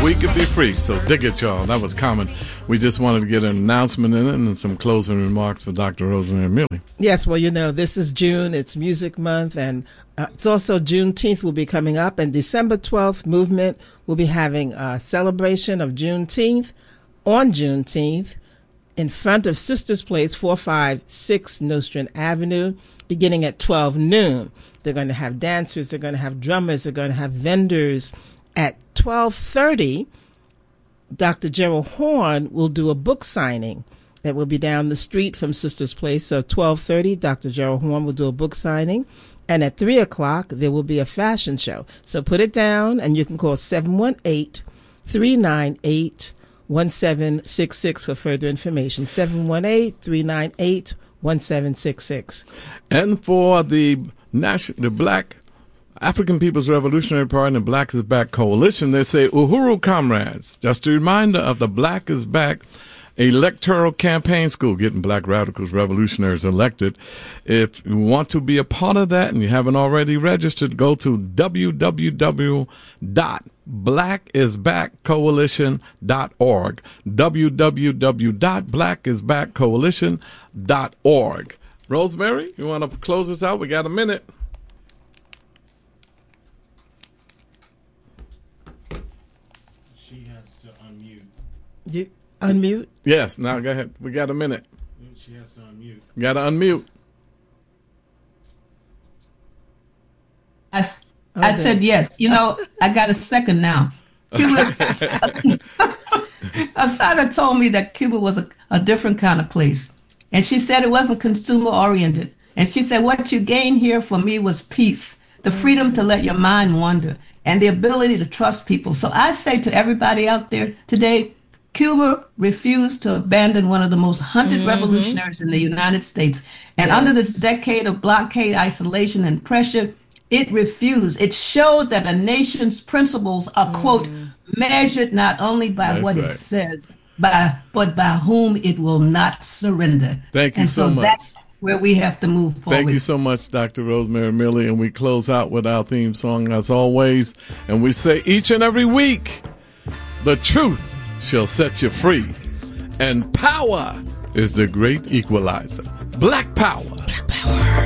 we could be free. So dig it, y'all. That was common. We just wanted to get an announcement in it and some closing remarks for Dr. Rosemary Milley. Yes, well, this is June. It's Music Month, and it's also Juneteenth will be coming up, and December 12th movement will be having a celebration of Juneteenth on Juneteenth in front of Sisters Place, 456 Nostrand Avenue, beginning at 12 noon. They're going to have dancers, they're going to have drummers, they're going to have vendors. At 12:30, Dr. Gerald Horn will do a book signing that will be down the street from Sisters Place. So 12:30, Dr. Gerald Horn will do a book signing. And at 3 o'clock, there will be a fashion show. So put it down, and you can call 718-398-1766 for further information. 718-398-1766. And for the Black African People's Revolutionary Party and Black is Back Coalition, they say, Uhuru comrades, just a reminder of the Black is Back electoral campaign school, getting Black radicals, revolutionaries elected. If you want to be a part of that and you haven't already registered, go to www.blackisbackcoalition.org, www.blackisbackcoalition.org. Rosemary, you want to close us out? We got a minute. She has to unmute. You unmute? Yes, now go ahead. We got a minute. She has to unmute. Got to unmute. I said yes. I got a second now. Asada told me that Cuba was a different kind of place. And she said it wasn't consumer oriented. And she said, what you gained here for me was peace, the freedom to let your mind wander, and the ability to trust people. So I say to everybody out there today, Cuba refused to abandon one of the most hunted revolutionaries in the United States. And under this decade of blockade, isolation, and pressure, it refused. It showed that a nation's principles are, quote, measured not only by what it says, but by whom it will not surrender. Thank you so much. That's where we have to move forward. Thank you so much, Dr. Rosemary Milley. And we close out with our theme song as always. And we say each and every week, the truth shall set you free. And power is the great equalizer. Black power. Black power.